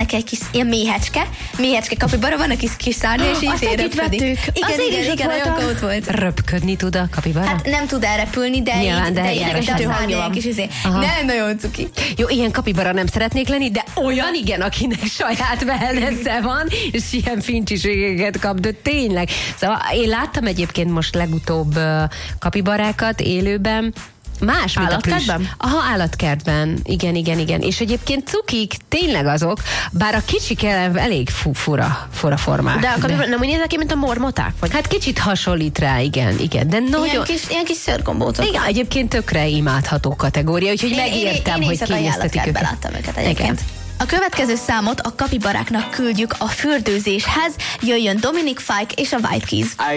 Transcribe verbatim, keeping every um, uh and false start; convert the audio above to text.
neki egy kis ilyen méhecske, méhecske kapibara, van a kis, kis szárnya, és így szétrepüdik. Igen, az igen, igen, igen, olyan ott volt. Röpködni tud a kapibara? Hát nem tud elrepülni, de nyilván, így, de, de, így, de a szárnya kis izé. Nem, nagyon cuki. Jó, ilyen kapibara nem szeretnék lenni, de olyan igen, akinek saját wellness-e van, és ilyen fincsiségeket kap, de tényleg. Szóval én láttam egyébként most legutóbb uh, kapibarákat élőben, más, mint a plüss. Aha, állatkertben. Igen, igen, igen. És egyébként cukik tényleg azok, bár a kicsik elég fu- fura, fura formák. De a kapibara nem úgy néznek ki, mint a mormoták? Vagy? Hát kicsit hasonlít rá, igen, igen. De nagyon... Ilyen kis, ilyen kis szőrgombócok. Igen, egyébként tökre imádható kategória, úgyhogy én, megértem, én, én, hogy kényeztetik őket. láttam őket egyébként. Igen. A következő számot a kapibaráknak küldjük a fürdőzéshez. Jöjjön Dominic Fike és a White Keys.